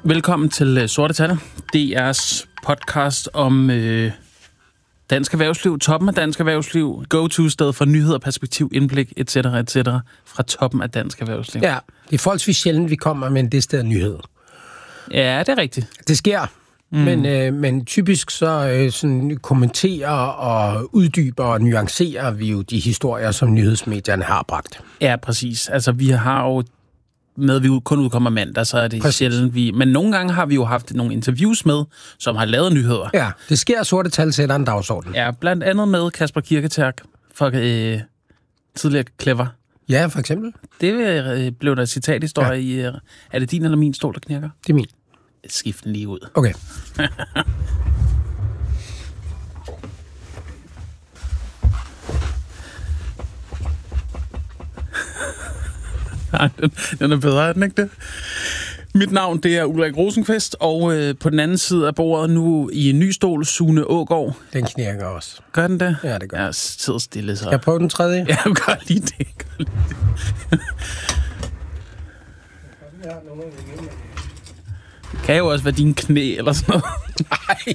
Velkommen til Sorte Tal, DR's podcast om dansk erhvervsliv, toppen af dansk erhvervsliv, go-to-sted for nyheder, perspektiv, indblik, etc. fra toppen af dansk erhvervsliv. Ja, det er forholdsvis sjældent, vi kommer med en decideret nyhed. Ja, det er rigtigt. Det sker, men typisk så sådan kommenterer og uddyber og nuancerer vi jo de historier, som nyhedsmedierne har bragt. Ja, præcis. Altså, vi har jo med, at vi kun udkommer mandag, så er det præcis. Sjældent vi... Men nogle gange har vi jo haft nogle interviews med, som har lavet nyheder. Ja, det sker, Sorte Tal sætter en dagsorden. Ja, blandt andet med Kasper Kirketerk fra tidligere Clever. Ja, for eksempel. Det blev der et citathistorie i... Er det din eller min stol, der knirker? Det er min. Skift den lige ud. Okay. Nej, den er bedre, er den ikke det? Mit navn, det er Ulrik Rosenqvist, og på den anden side af bordet nu i en ny stol, Sune Aagaard. Den knirker også. Gør den det? Ja, det gør. Jeg sidder stille, så. Jeg prøver den tredje. Ja, gør lige det. Det kan jo også være dine knæ eller sådan noget. Nej.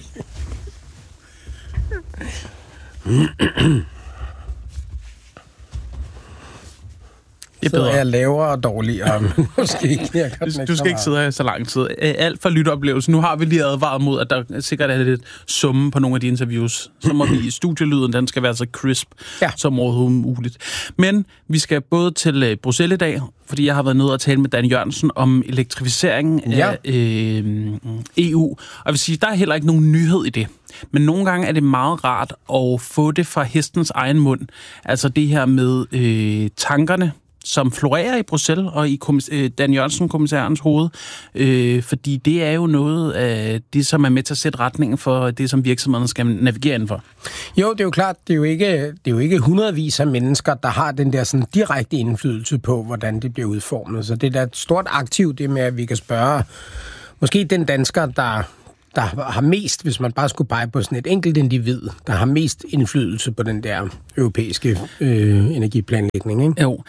Så er jeg lavere og dårligere, men måske knirker den ikke. Du skal ikke sidde her så lang tid. Alt for lytteoplevelse. Nu har vi lige advaret mod, at der sikkert er lidt summe på nogle af de interviews. Så må vi i studielyden, den skal være så crisp som overhovedet muligt. Men vi skal både til Bruxelles i dag, fordi jeg har været nede og tale med Dan Jørgensen om elektrificeringen af EU. Og jeg vil sige, der er heller ikke nogen nyhed i det. Men nogle gange er det meget rart at få det fra hestens egen mund. Altså det her med tankerne, som florerer i Bruxelles og i Dan Jørgensen, kommissærens hoved. Fordi det er jo noget af det, som er med til at sætte retningen for det, som virksomhederne skal navigere indenfor. Jo, det er jo klart, det er jo ikke hundredvis af mennesker, der har den der sådan direkte indflydelse på, hvordan det bliver udformet. Så det er da et stort aktiv, det med, at vi kan spørge måske den dansker, der har mest, hvis man bare skulle pege på sådan et enkelt individ, der har mest indflydelse på den der europæiske energiplanlægning, ikke? Jo.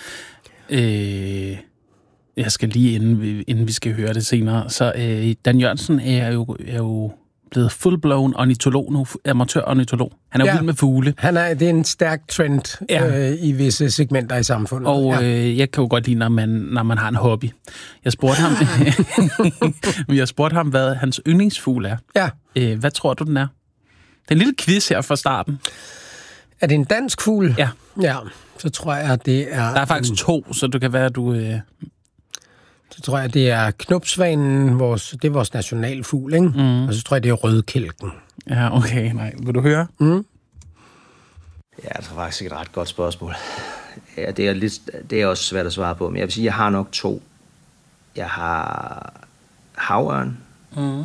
Jeg skal lige, inden vi skal høre det senere, så Dan Jørgensen er jo blevet full-blown ornitolog nu, amatør-ornitolog. Han er jo vild med fugle. Det er en stærk trend i visse segmenter i samfundet. Og jeg kan jo godt lide, når man har en hobby. Jeg spurgte ham, hvad hans yndlingsfugl er. Ja. Hvad tror du, den er? Det er en lille quiz her fra starten. Er det en dansk fugl? Ja. Ja, så tror jeg, det er... Der er faktisk to, så det kan være, at du... Så tror jeg, det er knopsvanen, det er vores nationalfugl, ikke? Mm. Og så tror jeg, det er rødkælken. Ja, okay. Nej. Vil du høre? Mm. Ja, det er faktisk et ret godt spørgsmål. Ja, det er også svært at svare på, men jeg vil sige, jeg har nok to. Jeg har havørn. Mm.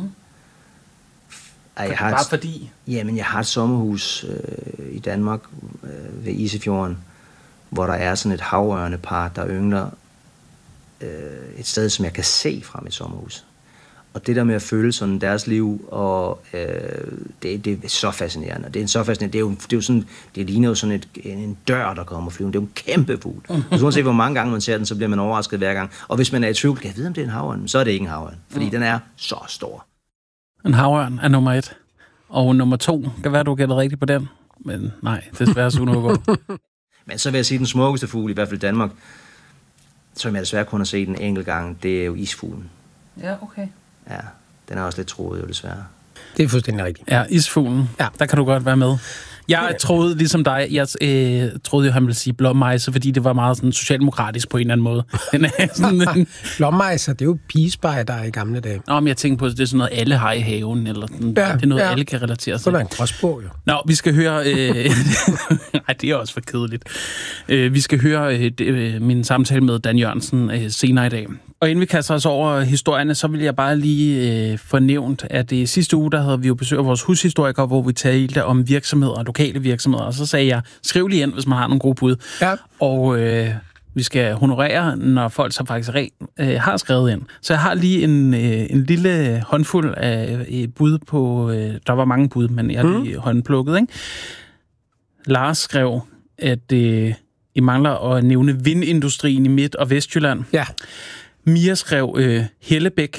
Bare fordi? Jamen, jeg har et sommerhus i Danmark ved Isefjorden, hvor der er sådan et havørnepar, der yngler et sted, som jeg kan se fra mit sommerhus. Og det der med at føle sådan deres liv, og det er så fascinerende. Det er så fascinerende. Det er jo sådan, det ligner jo sådan en dør, der kommer flyvende. Det er jo en kæmpe fugl. Og så uanset hvor mange gange man ser den, så bliver man overrasket hver gang. Og hvis man er i tvivl, kan jeg vide, om det er en havørn, så er det ikke en havørn, fordi den er så stor. En havørn er nummer 1. Og nummer 2, kan være, du gætter rigtigt på den. Men nej, desværre Sune Aagaard. Men så vil jeg sige, den smukkeste fugl, i hvert fald i Danmark, som jeg desværre kun har set en enkelt gang, det er jo isfuglen. Ja, okay. Ja, den er også lidt troet jo desværre. Det er fuldstændig rigtigt. Ja, isfuglen. Ja. Der kan du godt være med. Jeg troede, ligesom dig, troede jo, han ville sige blommejse, fordi det var meget sådan socialdemokratisk på en eller anden måde. Blommejser, det er jo pigespejder i gamle dage. Nå, men jeg tænker på, at det er sådan noget, alle har i haven, eller sådan, det er noget, alle kan relatere sig. Det er en gråsbog, jo. Nå, vi skal høre... Nej, det er også for kedeligt. Vi skal høre min samtale med Dan Jørgensen senere i dag. Og inden vi kaster os over historierne, så vil jeg bare lige fornævnt, at i sidste uge, der havde vi jo besøg af vores hushistorikere, hvor vi talte om virksomheder, lokale virksomheder, og så sagde jeg, skriv lige ind, hvis man har nogle gode bud. Ja. Og vi skal honorere, når folk så faktisk har skrevet ind. Så jeg har lige en lille håndfuld af bud på... der var mange bud, men jeg har lige håndplukket, ikke? Lars skrev, at I mangler at nævne vindindustrien i Midt- og Vestjylland. Ja. Mia skrev Hellebæk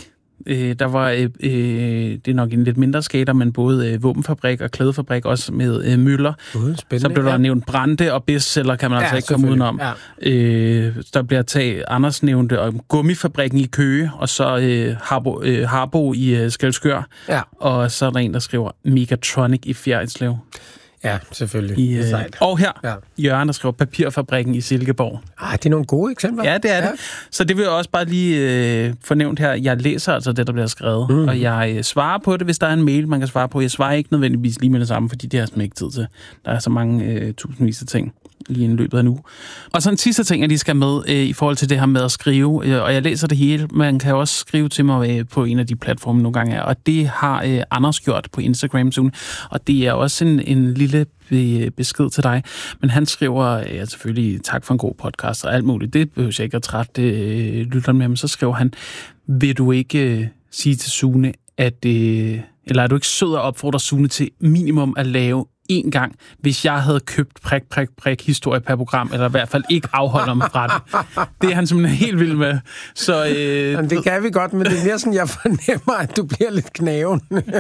Der var, det er nok en lidt mindre skater, men både våbenfabrik og klædefabrik, også med Møller. Så blev der nævnt Brande og bestseller, kan man altså ikke komme udenom. Ja. Der bliver taget, Anders nævnte om gummifabrikken i Køge, og så Harbo i Skælskør. Ja. Og så er der en, der skriver Megatronic i Fjerritslev. Ja, selvfølgelig. Og her, Jørgen, der skriver Papirfabrikken i Silkeborg. Det er nogle gode eksempler. Ja, det er det. Så det vil jeg også bare lige fornævnt her. Jeg læser altså det, der bliver skrevet, og jeg svarer på det, hvis der er en mail, man kan svare på. Jeg svarer ikke nødvendigvis lige med det samme, fordi det har jeg ikke tid til. Der er så mange tusindvis af ting i en løbet af en uge. Og så en sidste ting, jeg lige skal med i forhold til det her med at skrive, og jeg læser det hele. Man kan også skrive til mig på en af de platforme nogle gange, og det har Anders gjort på Instagram, og det er også en lille besked til dig. Men han skriver, selvfølgelig tak for en god podcast og alt muligt. Det behøver jeg ikke at trætte lytteren med, men så skriver han, vil du ikke sige til Sune, eller er du ikke sød at opfordre Sune til minimum at lave en gang, hvis jeg havde købt prik historie per program, eller i hvert fald ikke afholder mig fra det. Det er han simpelthen helt vild med. Så, jamen, det kan vi godt, men det er mere sådan, jeg fornemmer, at du bliver lidt knaven.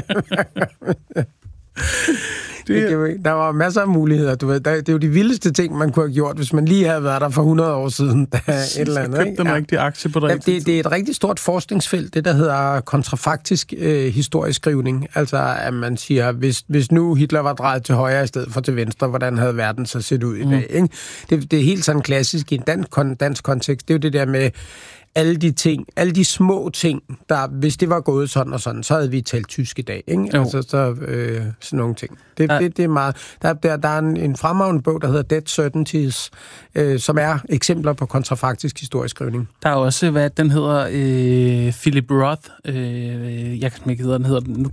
Der var masser af muligheder, du ved. Det er jo de vildeste ting, man kunne have gjort, hvis man lige havde været der for 100 år siden. Et eller andet, købte den rigtige aktie på det. Det er et rigtig stort forskningsfelt, det der hedder kontrafaktisk historieskrivning. Altså, at man siger, hvis nu Hitler var drejet til højre i stedet for til venstre, hvordan havde verden så set ud i dag? Ikke? Det er helt sådan klassisk i en dansk kontekst. Det er jo det der med alle de små ting, der, hvis det var gået sådan og sådan, så havde vi talt tysk i dag, ikke? Altså, sådan nogle ting. Det er meget. Der er en fremragende bog, der hedder Dead Certainties, som er eksempler på kontrafaktisk historieskrivning. Der er også, hvad den hedder, Philip Roth, jeg kan ikke hedder, den hedder nu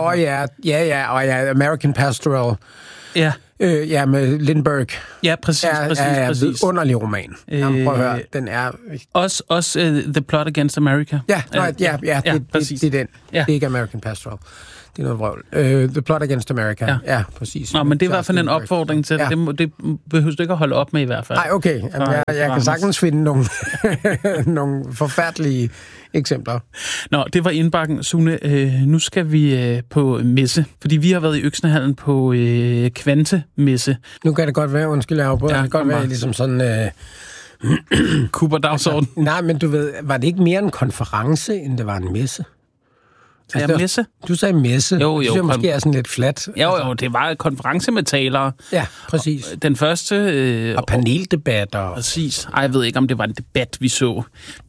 American Pastoral. Ja. Med Lindbergh. Ja, præcis. Underlig roman. Prøv at høre, den er... Også The Plot Against America. Det er den. Det er ikke American Pastoral. Det er noget vrøvl. The Plot Against America. Ja, præcis. Nå, men det er i hvert fald en opfordring til det. Det behøver du ikke at holde op med i hvert fald. Nej, okay. Jeg kan sagtens finde nogle forfærdelige eksempler. Nå, det var indbakken. Sune, nu skal vi på messe, fordi vi har været i Øksnehallen på Kvante-messe. Nu kan det godt være, undskyld, jeg afbryder. Det kan godt være ligesom sådan... Cooper-dagsorden. Nej, men du ved, var det ikke mere en konference, end det var en messe? Altså, messe? Du sagde messe. Jo. Det synes jeg måske er sådan lidt flat. Jo, det var en konference med talere. Ja, præcis. Den første... og paneldebatter. Præcis. Jeg ved ikke, om det var en debat, vi så.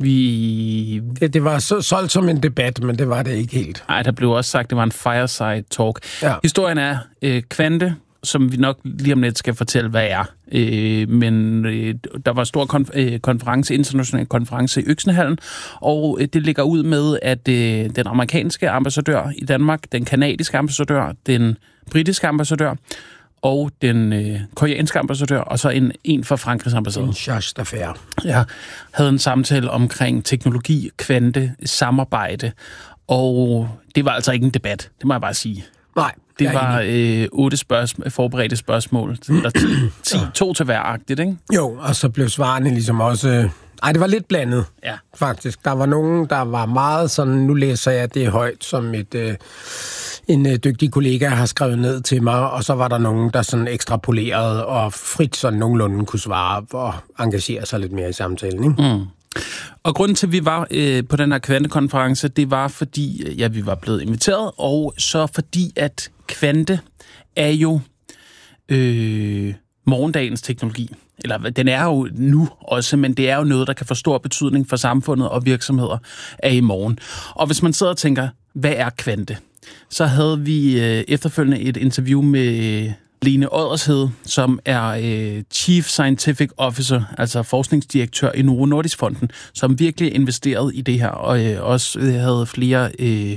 Det var solgt som en debat, men det var det ikke helt. Nej, der blev også sagt, at det var en fireside talk. Ja. Historien er Kvante, som vi nok lige om lidt skal fortælle, hvad er. Men der var en stor konference, international konference i Øksnehallen, og det ligger ud med, at den amerikanske ambassadør i Danmark, den kanadiske ambassadør, den britiske ambassadør, og den koreanske ambassadør, og så en fra Frankrigs ambassade. En charge d'affaires. Ja, havde en samtale omkring teknologi, kvante, samarbejde, og det var altså ikke en debat, det må jeg bare sige. Nej. Det var 8 forberedte spørgsmål. Eller 10, 2 til hver-agtigt, ikke? Jo, og så blev svarene ligesom også... det var lidt blandet, faktisk. Der var nogen, der var meget sådan, nu læser jeg det højt, som en dygtig kollega har skrevet ned til mig, og så var der nogen, der sådan ekstrapolerede og frit sådan nogenlunde kunne svare og engagere sig lidt mere i samtalen, ikke? Mm. Og grunden til, at vi var på den her kvantekonference, det var fordi, vi var blevet inviteret, og så fordi, at kvante er jo morgendagens teknologi. Eller den er jo nu også, men det er jo noget, der kan få stor betydning for samfundet og virksomheder af i morgen. Og hvis man sidder og tænker, hvad er kvante? Så havde vi efterfølgende et interview med Lene Oddershede, som er Chief Scientific Officer, altså forskningsdirektør i Novo Nordisk Fonden, som virkelig investerede i det her, og også havde flere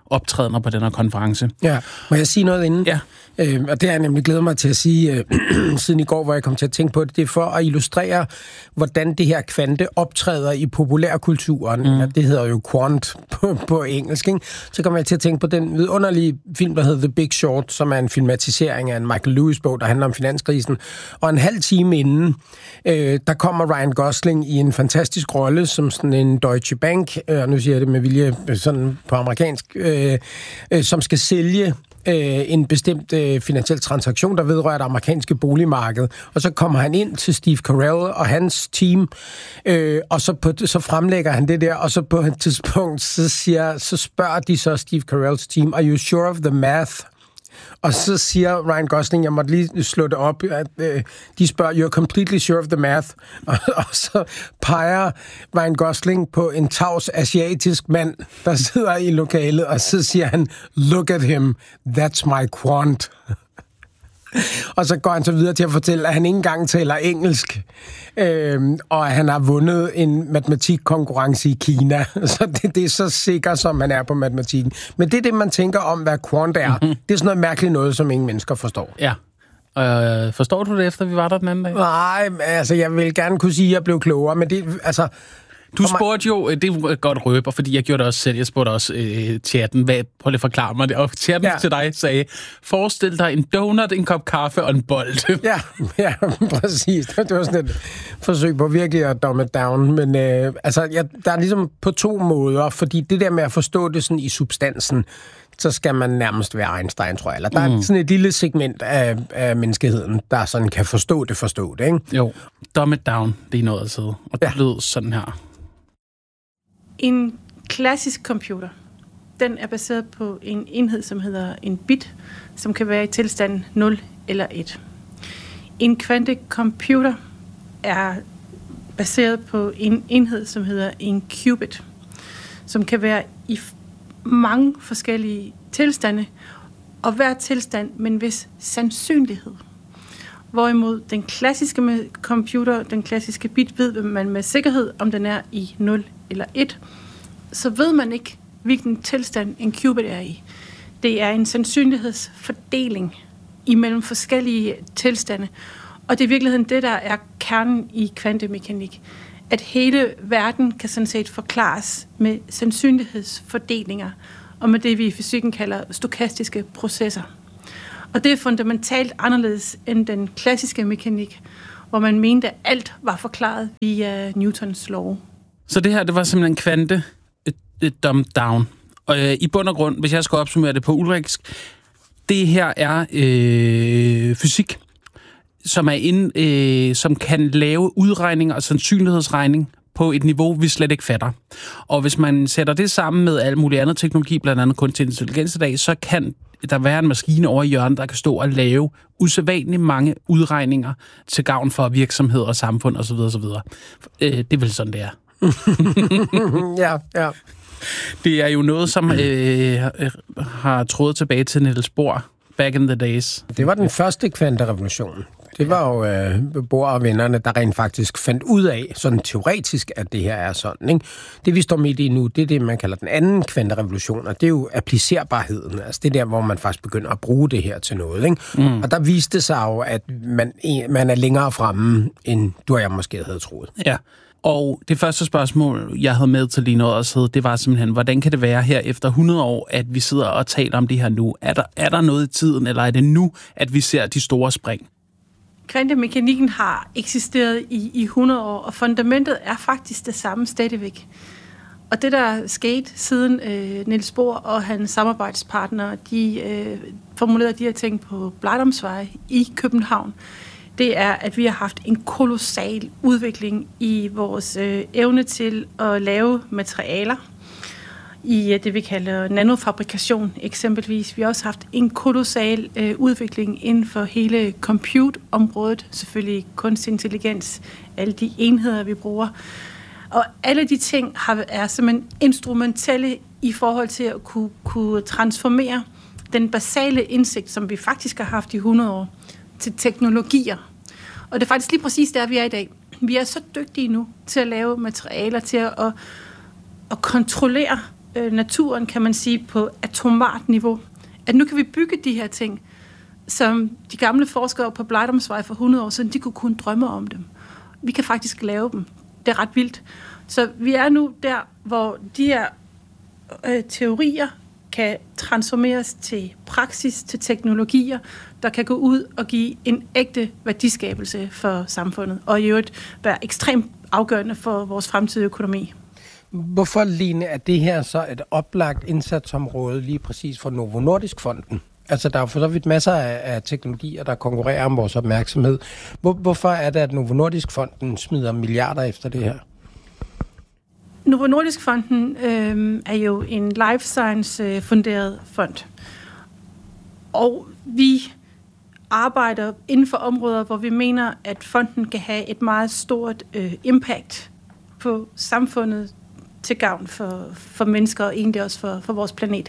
optrædener på den her konference. Ja, må jeg sige noget inden? Ja. Og det har jeg nemlig glædet mig til at sige siden i går, hvor jeg kom til at tænke på det. Det er for at illustrere, hvordan det her kvante optræder i populærkulturen. Ja, det hedder jo quant på engelsk. Ikke? Så kommer jeg til at tænke på den vidunderlige film, der hedder The Big Short, som er en filmatisering af en Michael Lewis-bog, der handler om finanskrisen. Og en halv time inden, der kommer Ryan Gosling i en fantastisk rolle som sådan en Deutsche Bank, og nu siger jeg det med vilje sådan på amerikansk, som skal sælge en bestemt finansiel transaktion, der vedrører det amerikanske boligmarked. Og så kommer han ind til Steve Carell og hans team, og så fremlægger han det der, og så på et tidspunkt, så spørger de så Steve Carells team, are you sure of the math? Og så siger Ryan Gosling, jeg måtte lige slå det op, at de spørger, you're completely sure of the math. Og så peger Ryan Gosling på en tavs asiatisk mand, der sidder i lokalet, og så siger han, look at him, that's my quant. Og så går han så videre til at fortælle, at han ikke engang taler engelsk, og at han har vundet en matematikkonkurrence i Kina. Så det er så sikkert, som man er på matematikken. Men det er det, man tænker om, hvad quant er. Det er sådan noget mærkeligt noget, som ingen mennesker forstår. Ja. Forstår du det, efter vi var der den anden dag? Nej, altså jeg vil gerne kunne sige, at jeg blev klogere, men det, altså... Du spurgte jo, det er godt røber, fordi jeg gjorde det også selv, jeg spurgte også chatten, prøv lige at forklare mig det, og chatten til dig sagde, forestil dig en donut, en kop kaffe og en bold. Ja, præcis. Det var sådan et forsøg på virkelig at dumb it down, men der er ligesom på to måder, fordi det der med at forstå det sådan i substansen, så skal man nærmest være Einstein, tror jeg. Eller der er sådan et lille segment af menneskeheden, der sådan kan forstå det, ikke? Jo, dumb it down, det er noget at sidde. Og det lød sådan her. En klassisk computer, den er baseret på en enhed, som hedder en bit, som kan være i tilstanden 0 eller 1. En kvantecomputer er baseret på en enhed, som hedder en qubit, som kan være i mange forskellige tilstande, og hver tilstand med en vis sandsynlighed. Hvorimod den klassiske computer, den klassiske bit, ved man med sikkerhed, om den er i 0 eller 1, så ved man ikke, hvilken tilstand en qubit er i. Det er en sandsynlighedsfordeling imellem forskellige tilstande, og det er i virkeligheden det, der er kernen i kvantemekanik. At hele verden kan sådan set forklares med sandsynlighedsfordelinger, og med det, vi i fysikken kalder stokastiske processer. Og det er fundamentalt anderledes end den klassiske mekanik, hvor man mente, at alt var forklaret via Newtons lov. Så det her, det var simpelthen kvante dumb down. Og i bund og grund, hvis jeg skal opsummere det på ulriksk, det her er fysik, som som kan lave udregninger og sandsynlighedsregning på et niveau, vi slet ikke fatter. Og hvis man sætter det sammen med al mulig andet teknologi, blandt andet kunstig intelligens i dag, så kan der være en maskine over i hjørnet, der kan stå og lave usædvanligt mange udregninger til gavn for virksomheder og samfund osv. osv. Det er vel sådan, det er. Ja. Det er jo noget, som har trådet tilbage til Niels Bohr back in the days. Det var den første kvanterevolution. Det var jo Bohr og vennerne, der rent faktisk fandt ud af, sådan teoretisk, at det her er sådan. Ikke? Det, vi står midt i nu, det er det, man kalder den anden kvanterevolution, og det er jo applicerbarheden. Altså det der, hvor man faktisk begynder at bruge det her til noget. Ikke? Og der viste sig jo, at man er længere fremme, end du og jeg måske havde troet. Ja. Og det første spørgsmål, jeg havde med til lige noget at sidde, det var simpelthen, hvordan kan det være her efter 100 år, at vi sidder og taler om det her nu? Er der noget i tiden, eller er det nu, at vi ser de store spring? Kvantemekanikken har eksisteret i 100 år, og fundamentet er faktisk det samme stadigvæk. Og det, der skete siden Niels Bohr og hans samarbejdspartnere, de formulerede de her ting på Blegdomsvej i København, det er, at vi har haft en kolossal udvikling i vores evne til at lave materialer i det, vi kalder nanofabrikation eksempelvis. Vi har også haft en kolossal udvikling inden for hele compute-området, selvfølgelig kunstig intelligens, alle de enheder, vi bruger. Og alle de ting er simpelthen instrumentelle i forhold til at kunne transformere den basale indsigt, som vi faktisk har haft i 100 år, til teknologier. Og det er faktisk lige præcis der, vi er i dag. Vi er så dygtige nu til at lave materialer, til at kontrollere naturen, kan man sige, på atomart niveau. At nu kan vi bygge de her ting, som de gamle forskere på Blejdomsvej for 100 år siden, de kunne kun drømme om dem. Vi kan faktisk lave dem. Det er ret vildt. Så vi er nu der, hvor de her teorier kan transformeres til praksis, til teknologier, der kan gå ud og give en ægte værdiskabelse for samfundet, og i øvrigt være ekstremt afgørende for vores fremtidige økonomi. Hvorfor, Line, er det her så et oplagt indsatsområde lige præcis for Novo Nordisk Fonden? Altså, der er for så vidt masser af teknologier, der konkurrerer om vores opmærksomhed. Hvorfor er det, at Novo Nordisk Fonden smider milliarder efter det her? Novo Nordisk Fonden er jo en life science funderet fond. Og vi arbejder inden for områder, hvor vi mener, at fonden kan have et meget stort impact på samfundet til gavn for mennesker og egentlig også for vores planet.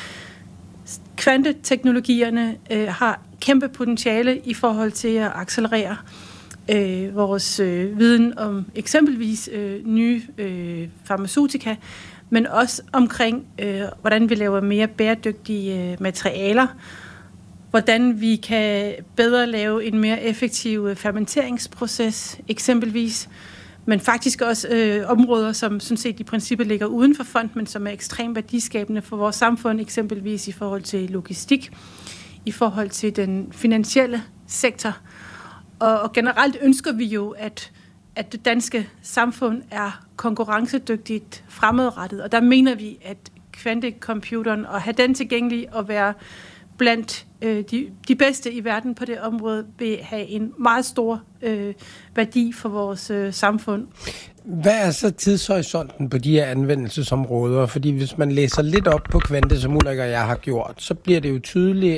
Kvanteteknologierne har kæmpe potentiale i forhold til at accelerere vores viden om eksempelvis nye farmaceutika, men også omkring, hvordan vi laver mere bæredygtige materialer, hvordan vi kan bedre lave en mere effektiv fermenteringsproces, eksempelvis, men faktisk også områder, som sådan set i princippet ligger uden for fond, men som er ekstremt værdiskabende for vores samfund, eksempelvis i forhold til logistik, i forhold til den finansielle sektor. Og generelt ønsker vi jo, at det danske samfund er konkurrencedygtigt fremadrettet, og der mener vi, at kvantecomputeren og have den tilgængelig og være blandt de bedste i verden på det område vil have en meget stor værdi for vores samfund. Hvad er så tidshorisonten på de her anvendelsesområder? Fordi hvis man læser lidt op på kvante, som Ulrik og jeg har gjort, så bliver det jo tydeligt,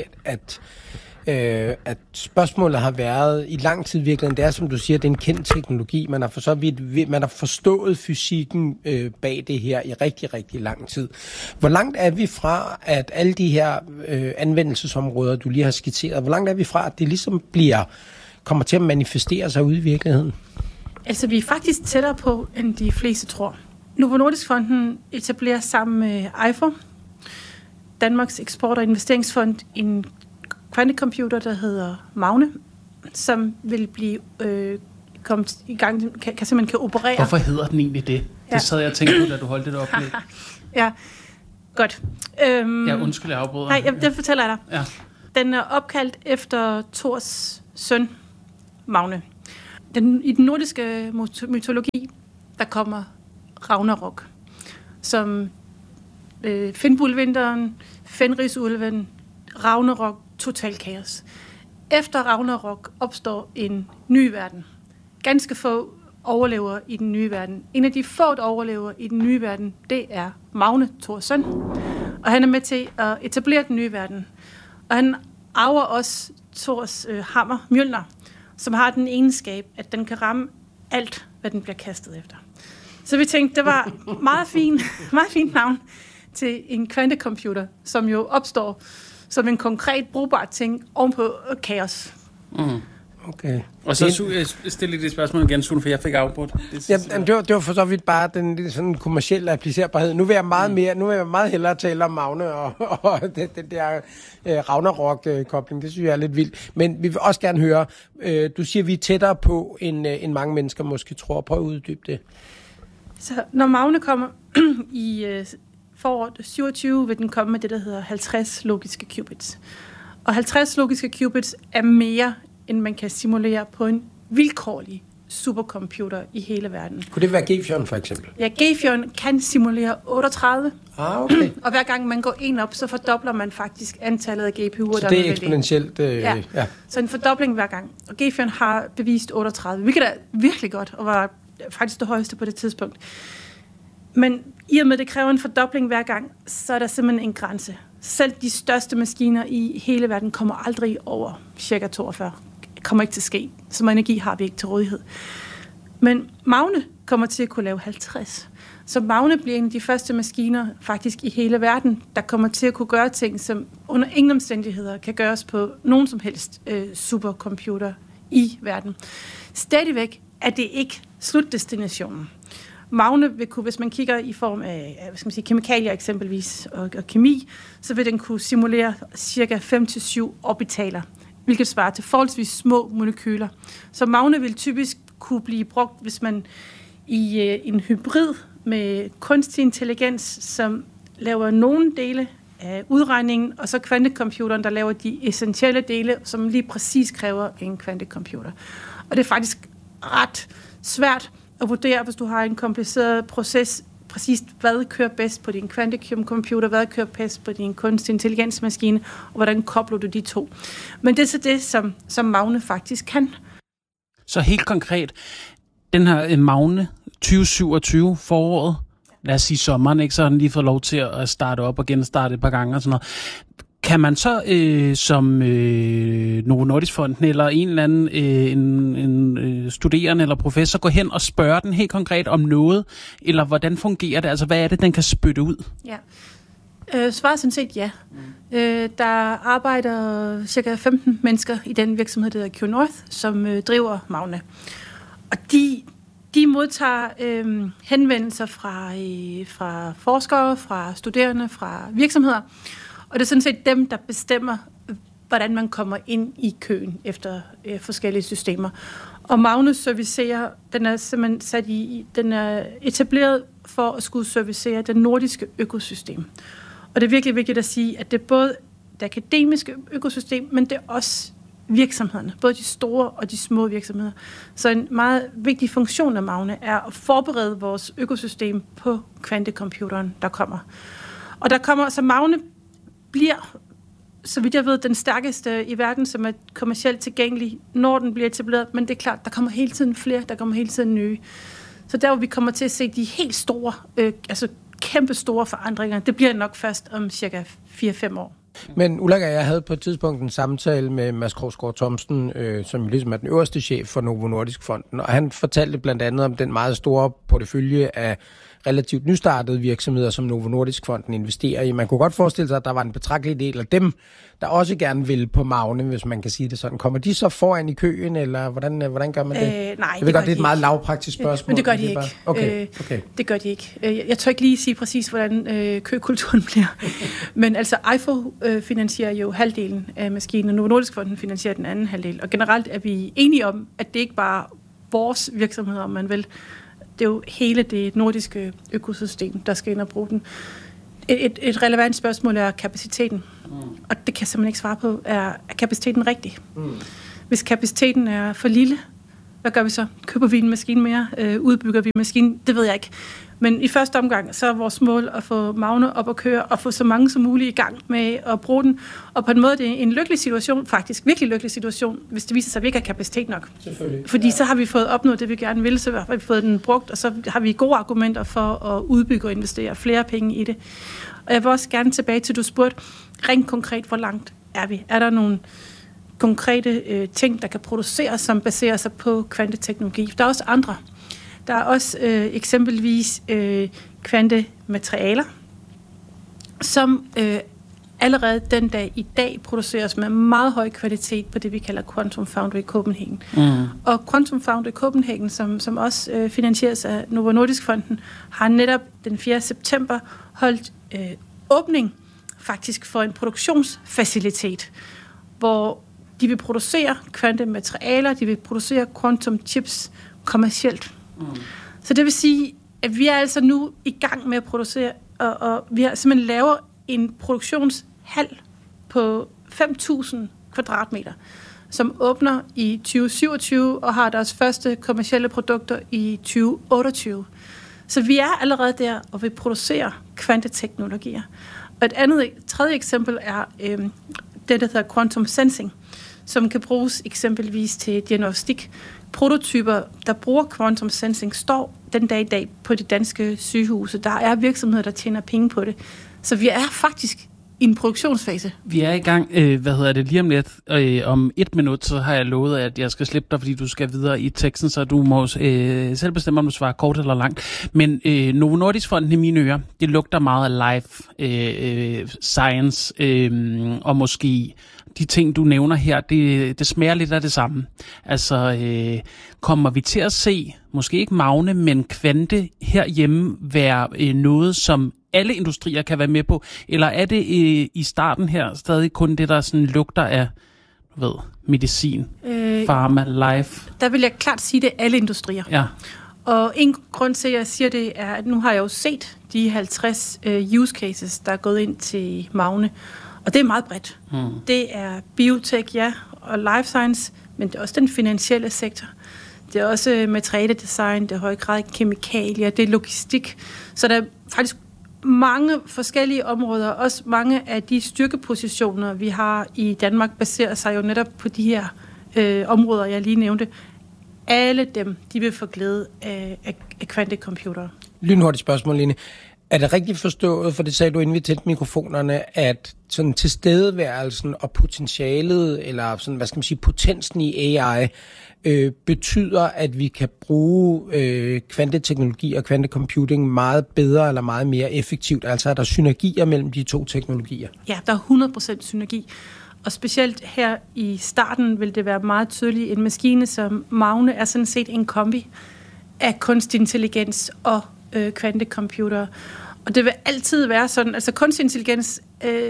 at spørgsmålet har været i lang tid virkelig. Det er, som du siger, det er en kendt teknologi. Man har forstået fysikken bag det her i rigtig, rigtig lang tid. Hvor langt er vi fra, at alle de her anvendelsesområder, du lige har skitseret, hvor langt er vi fra, at det ligesom kommer til at manifestere sig ude i virkeligheden? Altså, vi er faktisk tættere på, end de fleste tror. Novo Nordisk Fonden etablerer sammen med EIFO, Danmarks Eksport- og Investeringsfond, en kvantecomputer, der hedder Magne, som vil blive kommet i gang, simpelthen kan operere. Hvorfor hedder den egentlig det? Ja. Det sad jeg og tænkte på, da du holdt det oplæg. Ja, godt. Undskyld, jeg afbryder. Nej, det fortæller jeg dig. Ja. Den er opkaldt efter Thors søn, Magne. I den nordiske mytologi, der kommer Ragnarok, som Finnbulvinteren, Fenrisulven, Ragnarok, total kaos. Efter Ragnarok opstår en ny verden. Ganske få overlever i den nye verden. En af de få, der overlever i den nye verden, det er Magne, Thors søn. Og han er med til at etablere den nye verden. Og han arver også Thors hammer, Mjølner, som har den egenskab, at den kan ramme alt, hvad den bliver kastet efter. Så vi tænkte, det var meget fint navn til en kvantecomputer, som jo opstår som en konkret brugbar ting ovenpå kaos. Mm. Okay. Og så stille det spørgsmål igen, Sune, for jeg fik afbrudt. Det var for så vidt bare den sådan kommercielle applicerbarhed. Nu vil jeg meget hellere tale om Magne og den der Ragnarok-kobling. Det synes jeg er lidt vildt. Men vi vil også gerne høre, du siger, vi er tættere på, end mange mennesker måske tror. Prøv at uddybe det. Så når Magne kommer i foråret 27, vil den komme med det, der hedder 50 logiske qubits. Og 50 logiske qubits er mere, end man kan simulere på en vilkårlig supercomputer i hele verden. Kunne det være Gefjon for eksempel? Ja, Gefjon kan simulere 38. Okay. Og hver gang man går en op, så fordobler man faktisk antallet af GPU'er, så det er eksponentielt? Ja, så en fordobling hver gang. Og Gefjon har bevist 38, hvilket er virkelig godt, og var faktisk det højeste på det tidspunkt. Men i og med, det kræver en fordobling hver gang, så er der simpelthen en grænse. Selv de største maskiner i hele verden kommer aldrig over cirka 42. Det kommer ikke til at ske. Så meget energi har vi ikke til rådighed. Men Magne kommer til at kunne lave 50. Så Magne bliver en af de første maskiner faktisk i hele verden, der kommer til at kunne gøre ting, som under ingen omstændigheder kan gøres på nogen som helst supercomputer i verden. Stadigvæk er det ikke slutdestinationen. Magne vil kunne, hvis man kigger i form af kemikalier eksempelvis og kemi, så vil den kunne simulere cirka 5-7 orbitaler, hvilket svarer til forholdsvis små molekyler. Så Magne vil typisk kunne blive brugt, hvis man i en hybrid med kunstig intelligens, som laver nogle dele af udregningen, og så kvantecomputeren, der laver de essentielle dele, som lige præcis kræver en kvantecomputer. Og det er faktisk ret svært at vurdere, hvis du har en kompliceret proces, præcis hvad kører bedst på din kvantecomputer, hvad kører bedst på din kunstig intelligensmaskine, og hvordan kobler du de to. Men det er så det, som Magne faktisk kan. Så helt konkret, den her Magne 2027 foråret, lad os sige sommeren, ikke, så har den lige fået lov til at starte op og genstarte et par gange og sådan noget. Kan man så som Novo Nordisk Fonden eller en eller anden en studerende eller professor gå hen og spørge den helt konkret om noget, eller hvordan fungerer det? Altså, hvad er det, den kan spytte ud? Ja. Svaret er sådan set ja. Der arbejder cirka 15 mennesker i den virksomhed, der hedder Q-North, som driver Magne. Og de modtager henvendelser fra forskere, fra studerende, fra virksomheder. Og det er sådan set dem, der bestemmer, hvordan man kommer ind i køen efter forskellige systemer. Og Magne servicerer, den er simpelthen den er etableret for at skulle servicere det nordiske økosystem. Og det er virkelig vigtigt at sige, at det er både det akademiske økosystem, men det er også virksomhederne, både de store og de små virksomheder. Så en meget vigtig funktion af Magne er at forberede vores økosystem på kvantecomputeren, der kommer. Og der kommer, så Magne bliver, så vidt jeg ved, den stærkeste i verden, som er kommercielt tilgængelig, når den bliver etableret. Men det er klart, der kommer hele tiden flere, der kommer hele tiden nye. Så der, hvor vi kommer til at se de helt store, kæmpe store forandringer, det bliver nok først om cirka 4-5 år. Men Ulrik og jeg havde på et tidspunkt en samtale med Mads Krogsgaard Thomsen, som ligesom er den øverste chef for Novo Nordisk Fonden, og han fortalte blandt andet om den meget store portefølje af relativt nystartede virksomheder, som Novo Nordisk Fonden investerer i. Man kunne godt forestille sig, at der var en betragtelig del af dem, der også gerne vil på Magne, hvis man kan sige det sådan. Kommer de så foran i køen, eller hvordan gør man det? Nej, jeg ved godt, det er et meget lavpraktisk spørgsmål. Men det gør de ikke. Okay. Det gør de ikke. Jeg tør ikke lige sige præcis, hvordan køkulturen bliver. Men altså, IFO finansierer jo halvdelen af maskinen, og Novo Nordisk Fonden finansierer den anden halvdel. Og generelt er vi enige om, at det ikke bare er vores virksomheder, om man vil. Det er jo hele det nordiske økosystem, der skal ind og bruge den. Et relevant spørgsmål er kapaciteten. Og det kan jeg simpelthen ikke svare på. Er kapaciteten rigtig? Hvis kapaciteten er for lille, hvad gør vi så? Køber vi en maskine mere? Udbygger vi maskinen? Det ved jeg ikke. Men i første omgang, så er vores mål at få Magne op at køre, og få så mange som muligt i gang med at bruge den. Og på en måde, det er en lykkelig situation, faktisk virkelig lykkelig situation, hvis det viser sig, at vi ikke har kapacitet nok. Fordi så har vi fået opnået det, vi gerne vil, så har vi fået den brugt, og så har vi gode argumenter for at udbygge og investere flere penge i det. Og jeg vil også gerne tilbage til, du spurgte rent konkret, hvor langt er vi? Er der nogle konkrete ting, der kan produceres, som baserer sig på kvanteteknologi? Der er også andre. Der er også eksempelvis kvantematerialer, som allerede den dag i dag produceres med meget høj kvalitet på det, vi kalder Quantum Foundry Copenhagen. Og Quantum Foundry Copenhagen, som også finansieres af Novo Nordisk Fonden, har netop den 4. september holdt åbning faktisk for en produktionsfacilitet, hvor de vil producere kvantematerialer, de vil producere quantum chips kommercielt. Så det vil sige, at vi er altså nu i gang med at producere, og vi har simpelthen lavet en produktionshal på 5.000 kvadratmeter, som åbner i 2027 og har deres første kommercielle produkter i 2028. Så vi er allerede der, og vi producerer kvanteteknologier. Og tredje eksempel er det, der hedder quantum sensing, som kan bruges eksempelvis til diagnostik. Prototyper, der bruger quantum sensing, står den dag i dag på de danske sygehuse. Der er virksomheder, der tjener penge på det. Så vi er faktisk i en produktionsfase. Vi er i gang, lige om lidt. Om 1 minut, så har jeg lovet, at jeg skal slippe dig, fordi du skal videre i teksten, så du må selv bestemme, om du svarer kort eller langt. Men Novo Nordisk Fonden i mine ører, det lugter meget af life science, og måske de ting, du nævner her, det smager lidt af det samme. Altså, kommer vi til at se, måske ikke Magne, men kvante herhjemme være noget, som alle industrier kan være med på? Eller er det i starten her stadig kun det, der sådan lugter af, medicin, pharma, life? Der vil jeg klart sige, det er alle industrier. Ja. Og en grund til, at jeg siger det, er, at nu har jeg jo set de 50 use cases, der er gået ind til Magne. Og det er meget bredt. Det er biotech, ja, og life science, men det er også den finansielle sektor. Det er også materialedesign, det er høj grad kemikalier, det er logistik. Så der er faktisk mange forskellige områder, også mange af de styrkepositioner, vi har i Danmark, baserer sig jo netop på de her områder, jeg lige nævnte. Alle dem, de vil få glæde af kvantecomputere. Lynhurtigt spørgsmål, Line. Er det rigtigt forstået, for det sagde du inden vi tændte mikrofonerne, at sådan tilstedeværelsen og potentialet, eller sådan, hvad skal man sige, potensen i AI, betyder, at vi kan bruge kvanteteknologi og kvantecomputing meget bedre eller meget mere effektivt? Altså er der synergier mellem de to teknologier? Ja, der er 100% synergi. Og specielt her i starten vil det være meget tydeligt. En maskine som Magne er sådan set en kombi af kunstig intelligens og kvantecomputer. Og det vil altid være sådan, altså kunstig intelligens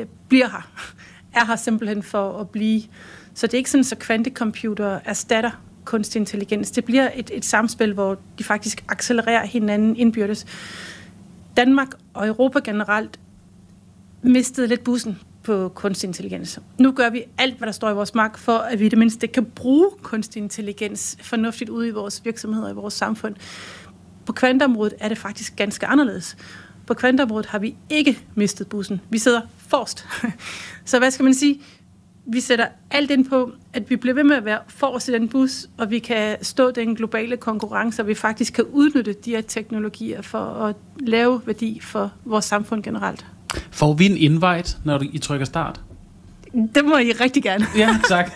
er her simpelthen for at blive. Så det er ikke sådan, så kvantecomputer erstatter kunstig intelligens. Det bliver et samspil, hvor de faktisk accelererer hinanden indbyrdes. Danmark og Europa generelt mistede lidt bussen på kunstig intelligens. Nu gør vi alt, hvad der står i vores magt, for at vi i det mindste kan bruge kunstig intelligens fornuftigt ude i vores virksomheder og i vores samfund. På kvanteområdet er det faktisk ganske anderledes. På kvanteområdet har vi ikke mistet bussen. Vi sidder forrest. Så hvad skal man sige? Vi sætter alt ind på, at vi bliver ved med at være forrest i den bus, og vi kan stå den globale konkurrence, og vi faktisk kan udnytte de her teknologier for at lave værdi for vores samfund generelt. Får vi en invite, når I trykker start? Det må I rigtig gerne. Ja, tak.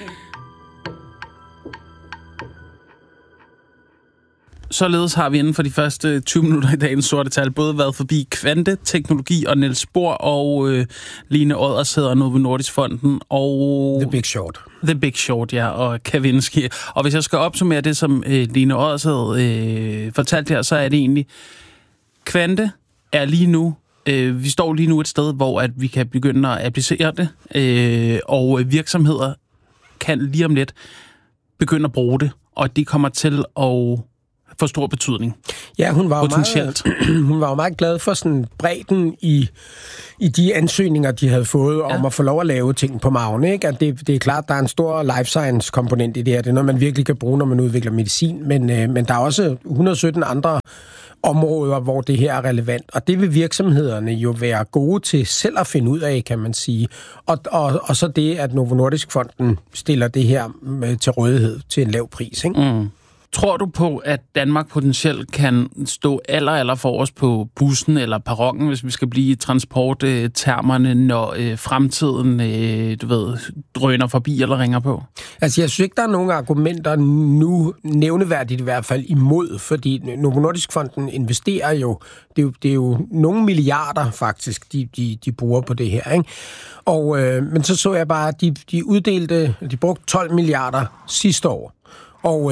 Således har vi inden for de første 20 minutter i dagens sorte tal både været forbi kvanteteknologi og Niels Bohr og Line Oddershed og Novo Nordisk Fonden og The Big Short. The Big Short, ja, og Kavinsky. Og hvis jeg skal opsummere det, som Line Oddershed fortalte her, så er det egentlig, kvante er lige nu, vi står lige nu et sted, hvor at vi kan begynde at applicere det, og virksomheder kan lige om lidt begynde at bruge det, og det kommer til at få stor betydning. Ja, hun var jo meget glad for sådan bredden i de ansøgninger, de havde fået om at få lov at lave ting på Magne. Ikke? At det er klart, der er en stor life science komponent i det her. Det er noget, man virkelig kan bruge, når man udvikler medicin. Men der er også 117 andre områder, hvor det her er relevant. Og det vil virksomhederne jo være gode til selv at finde ud af, kan man sige. Og så det, at Novo Nordisk Fonden stiller det her til rådighed til en lav pris. Ikke? Mm. Tror du på, at Danmark potentielt kan stå aller forrest på bussen eller perronen, hvis vi skal blive i transporttermerne, når fremtiden, drøner forbi eller ringer på? Altså, jeg synes ikke, der er nogen argumenter nu, nævneværdigt i hvert fald, imod, fordi Novo Nordisk Fonden investerer jo, det er jo nogle milliarder faktisk, de bruger på det her, ikke? Og, men så jeg bare, de brugte 12 milliarder sidste år. Og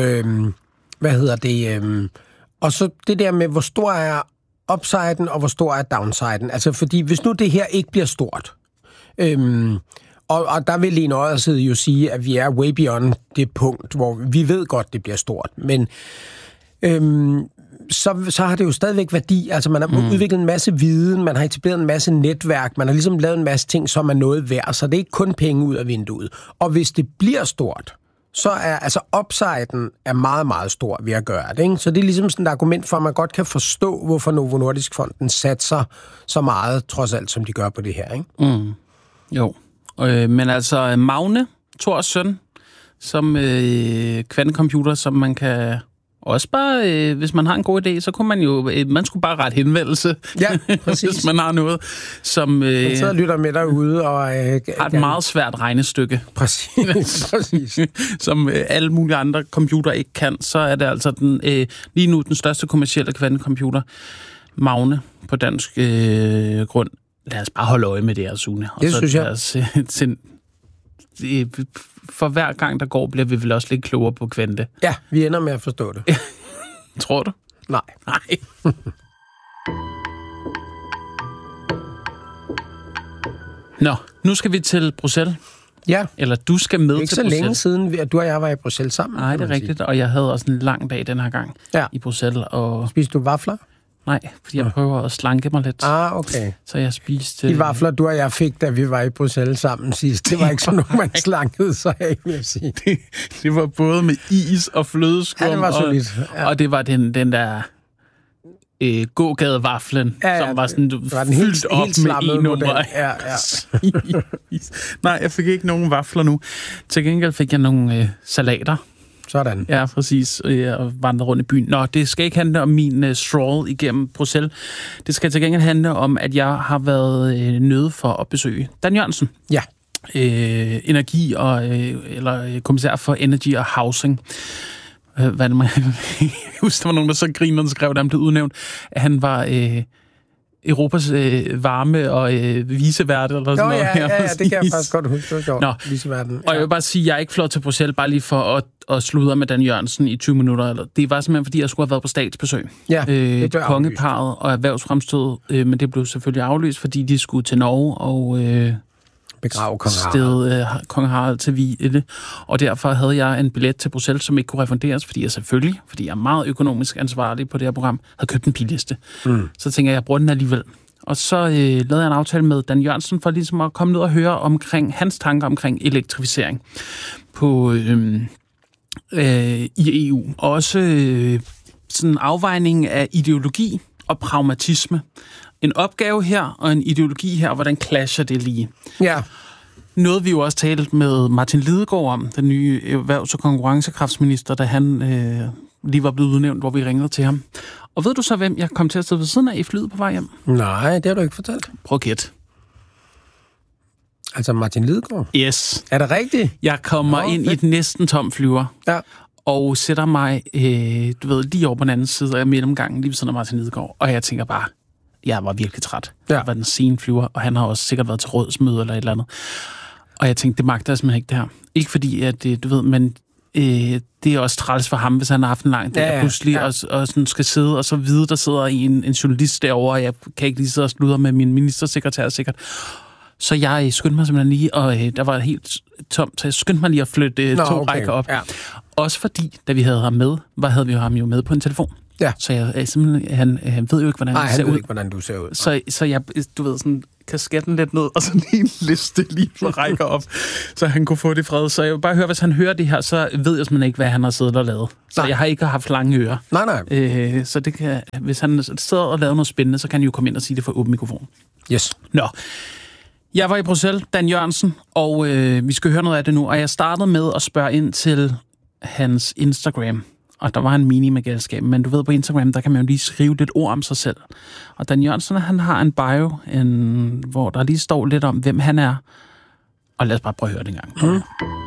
og så det der med, hvor stor er upsiden og hvor stor er downsiden. Altså, fordi hvis nu det her ikke bliver stort, og der vil Lene Oddershed jo sige, at vi er way beyond det punkt, hvor vi ved godt, det bliver stort, men så har det jo stadigvæk værdi. Altså, man har udviklet en masse viden, man har etableret en masse netværk, man har ligesom lavet en masse ting, som er noget værd, så det er ikke kun penge ud af vinduet. Og hvis det bliver stort, så er altså upsiden er meget, meget stor ved at gøre det. Ikke? Så det er ligesom sådan et argument for, at man godt kan forstå, hvorfor Novo Nordisk Fonden satser så meget, trods alt, som de gør på det her. Ikke? Mm. Jo. Men altså Magne, Thors søn, som kvantecomputer, som man kan også bare, hvis man har en god idé, så kunne man skulle bare rette henvendelse, ja, præcis. hvis man har noget, som man sidder og lytter med derude og har et meget svært regnestykke. Præcis. Som alle mulige andre computer ikke kan, så er det altså lige nu den største kommercielle kvantecomputer, Magne på dansk grund. Lad os bare holde øje med det her, Sune. Det synes jeg. for hver gang, der går, bliver vi vel også lidt klogere på kvante. Ja, vi ender med at forstå det. Tror du? Nej. Nå, nu skal vi til Bruxelles. Ja. Eller du skal med til Bruxelles. Ikke så længe siden, at du og jeg var i Bruxelles sammen. Nej, det er rigtigt, og jeg havde også en lang dag den her gang i Bruxelles. Og... Spiste du vafler? Nej, fordi jeg prøver at slanke mig lidt. Okay. Så jeg spiste... De vafler, du og jeg fik, da vi var i Bruxelles sammen sidst, det var ikke sådan noget, man slankede sig af, vil jeg sige. Det var både med is og flødeskum. Ja, det var solidt. Ja. Og det var den der... gågadevaflen, som var sådan fyldt op med e-numre. Ja. Nej, jeg fik ikke nogen vafler nu. Til gengæld fik jeg nogle salater. Sådan. Ja, præcis. Og vandrede rundt i byen. Nå, det skal ikke handle om min stroll igennem Bruxelles. Det skal til gengæld handle om, at jeg har været nødt for at besøge Dan Jørgensen. Ja. Energi eller kommissær for Energy og Housing. Hvad det, jeg husker, der var nogen, der så griner, der skrev, at han blev udnævnt, at han var Europas varme og vicevært, eller sådan noget. Ja, det kan jeg faktisk godt huske. Det var viceværten. Og jeg vil bare sige, at jeg er ikke flot til Bruxelles, bare lige for at sludre med Dan Jørgensen i 20 minutter. Det var simpelthen, fordi jeg skulle have været på statsbesøg. Ja, kongeparret og erhvervsfremstød, men det blev selvfølgelig aflyst, fordi de skulle til Norge og... begrave kong Harald til Vile, og derfor havde jeg en billet til Bruxelles, som ikke kunne refunderes, fordi jeg er meget økonomisk ansvarlig på det her program, havde købt en billiste. Så tænker jeg bruger den alligevel. Og så lavede jeg en aftale med Dan Jørgensen for ligesom at komme ned og høre omkring hans tanker omkring elektrificering på i EU. Også sådan en afvejning af ideologi og pragmatisme. En opgave her, og en ideologi her, og hvordan clasher det lige? Ja. Noget vi jo også talte med Martin Lidegaard om, den nye erhvervs- og konkurrencekraftsminister, da han lige var blevet udnævnt, hvor vi ringede til ham. Og ved du så, hvem jeg kom til at sidde ved siden af i flyet på vej hjem? Nej, det har du ikke fortalt. Prøv at gætte. Altså Martin Lidegaard? Yes. Er det rigtigt? Jeg kommer ind i et næsten tom flyver. Ja. Og sætter mig, lige over på den anden side af mellemgangen, lige ved siden af Martin Lidegaard. Og jeg tænker bare, jeg var virkelig træt. Jeg var den sene flyver, og han har også sikkert været til rådsmøde eller et eller andet. Og jeg tænkte, det magter jeg simpelthen ikke det her. Ikke fordi, at men det er også træls for ham, hvis han har haft en lang dag, pludselig, og sådan skal sidde, og så vide, der sidder en journalist derovre, og jeg kan ikke lige sidde og sludre med min ministersekretær sikkert. Så jeg skyndte mig simpelthen lige, og der var helt tomt, så jeg skyndte mig lige at flytte rækker op. Ja. Også fordi, da vi havde ham med, havde vi ham jo med på en telefon. Ja. Så jeg simpelthen, han ved jo ikke, hvordan han ser ud. Nej, han ved ikke, hvordan du ser ud. Så jeg, sådan, kasketten lidt ned, og sådan en liste lige rækker op, så han kunne få det fred. Så jeg vil bare høre, hvis han hører det her, så ved jeg simpelthen ikke, hvad han har siddet og lavet. Så jeg har ikke haft lange ører. Nej. Så det kan, hvis han sidder og laver noget spændende, så kan han jo komme ind og sige det for åben mikrofon. Yes. Nå. Jeg var i Bruxelles, Dan Jørgensen, og vi skal høre noget af det nu. Og jeg startede med at spørge ind til hans Instagram. Og der var en mini med galskab, men du ved, på Instagram, der kan man jo lige skrive lidt ord om sig selv. Og Dan Jørgensen, han har en bio, hvor der lige står lidt om, hvem han er. Og lad os bare prøve at høre det en gang.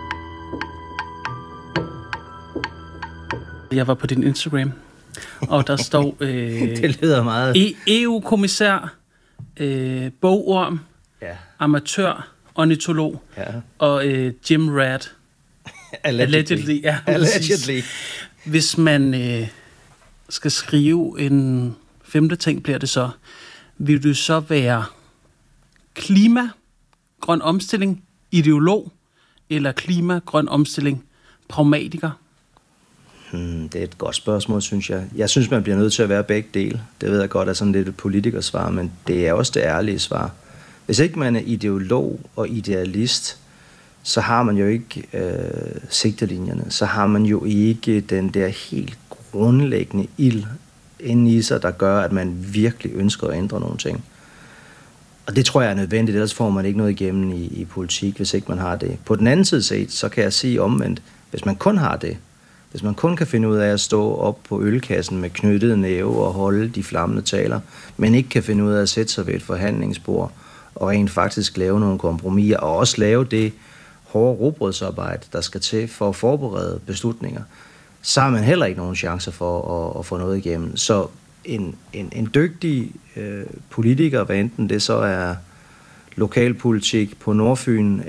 Jeg var på din Instagram, og der står... det lyder meget... EU-kommissær, bogorm, amatør, ornitolog og Jim Rat. Allegedly. Ja, Allegedly. Hvis man skal skrive en femte ting, bliver det så, vil du så være klima, grøn omstilling, ideolog, eller klima, grøn omstilling, pragmatiker? Det er et godt spørgsmål, synes jeg. Jeg synes, man bliver nødt til at være begge dele. Det ved jeg godt er sådan lidt et politikersvar, men det er også det ærlige svar. Hvis ikke man er ideolog og idealist, så har man jo ikke sigtelinjerne. Så har man jo ikke den der helt grundlæggende ild inde i sig, der gør, at man virkelig ønsker at ændre nogle ting. Og det tror jeg er nødvendigt, ellers får man ikke noget igennem i politik, hvis ikke man har det. På den anden side set, så kan jeg sige omvendt, hvis man kun har det, hvis man kun kan finde ud af at stå op på ølkassen med knyttet næve og holde de flammende taler, men ikke kan finde ud af at sætte sig ved et forhandlingsbord og rent faktisk lave nogle kompromiser, og også lave det hårde rugbrødsarbejde, der skal til for at forberede beslutninger, så har man heller ikke nogen chancer for at få noget igennem. Så en dygtig politiker, hvad enten det så er lokalpolitik på Nordfyn,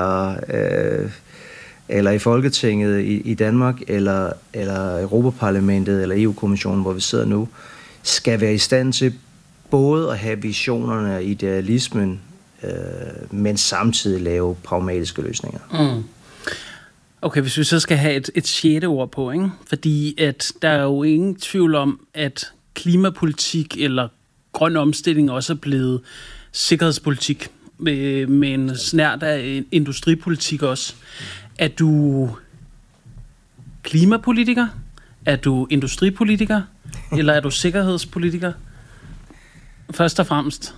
eller i Folketinget i Danmark, eller Europaparlamentet, eller EU-kommissionen, hvor vi sidder nu, skal være i stand til både at have visionerne og idealismen, men samtidig lave pragmatiske løsninger. Mm. Okay, hvis vi så skal have et sjette ord på, ikke? Fordi at der er jo ingen tvivl om, at klimapolitik eller grøn omstilling også er blevet sikkerhedspolitik med en snert af industripolitik også. Er du klimapolitiker? Er du industripolitiker? Eller er du sikkerhedspolitiker? Først og fremmest.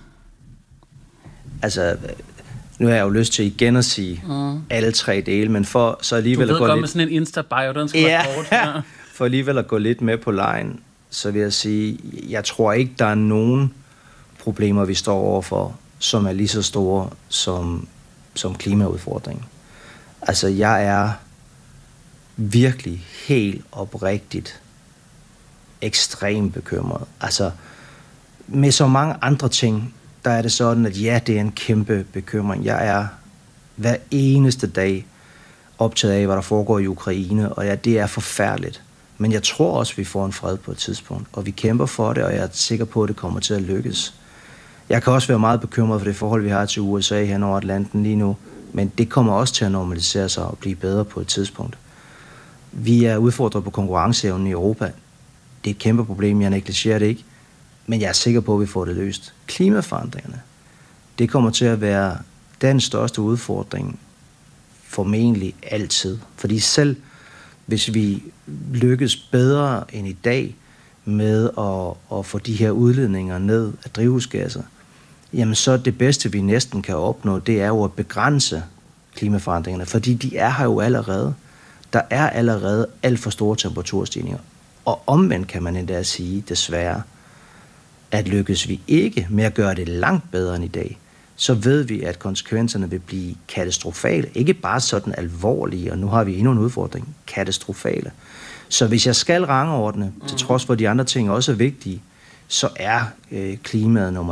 Altså, nu har jeg jo lyst til igen at sige alle tre dele, men for så alligevel at gå lidt... Du ved godt med sådan en Insta-bio, den skal være kort. Ja. For alligevel at gå lidt med på lejen, så vil jeg sige, jeg tror ikke, der er nogen problemer, vi står overfor, som er lige så store som klimaudfordringen. Altså, jeg er virkelig helt oprigtigt ekstremt bekymret. Altså, med så mange andre ting, der er det sådan, at ja, det er en kæmpe bekymring. Jeg er hver eneste dag optaget af, hvad der foregår i Ukraine, og ja, det er forfærdeligt. Men jeg tror også, vi får en fred på et tidspunkt, og vi kæmper for det, og jeg er sikker på, at det kommer til at lykkes. Jeg kan også være meget bekymret for det forhold, vi har til USA hen over Atlanten lige nu, men det kommer også til at normalisere sig og blive bedre på et tidspunkt. Vi er udfordret på konkurrenceevnen i Europa. Det er et kæmpe problem, jeg negligerer det ikke, men jeg er sikker på, at vi får det løst. Klimaforandringerne, det kommer til at være den største udfordring formentlig altid. Fordi selv hvis vi lykkes bedre end i dag med at få de her udledninger ned af drivhusgasser, jamen så det bedste, vi næsten kan opnå, det er jo at begrænse klimaforandringerne, fordi de er her jo allerede. Der er allerede alt for store temperaturstigninger. Og omvendt kan man endda sige, desværre, at lykkes vi ikke med at gøre det langt bedre end i dag, så ved vi, at konsekvenserne vil blive katastrofale. Ikke bare sådan alvorlige, og nu har vi endnu en udfordring, katastrofale. Så hvis jeg skal rangordne, til trods for de andre ting også er vigtige, så er klimaet nummer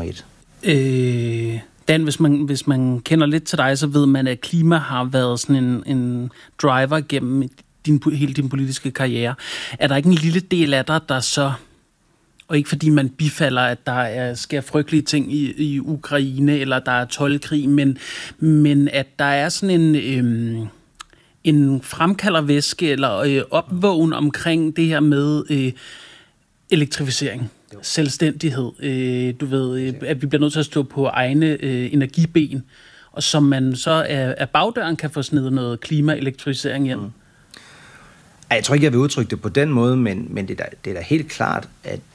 1. Dan, hvis man kender lidt til dig, så ved man, at klima har været sådan en driver gennem hele din politiske karriere. Er der ikke en lille del af dig, der så, og ikke fordi man bifalder, at der sker frygtelige ting i Ukraine, eller der er toldkrig, men at der er sådan en fremkaldervæske, eller opvågen omkring det her med elektrificering, selvstændighed. Du ved, at vi bliver nødt til at stå på egne energiben, og som man så af bagdøren kan få snedet noget klimaelektrificering hjem. Jeg tror ikke, jeg vil udtrykke det på den måde, men det er da helt klart, at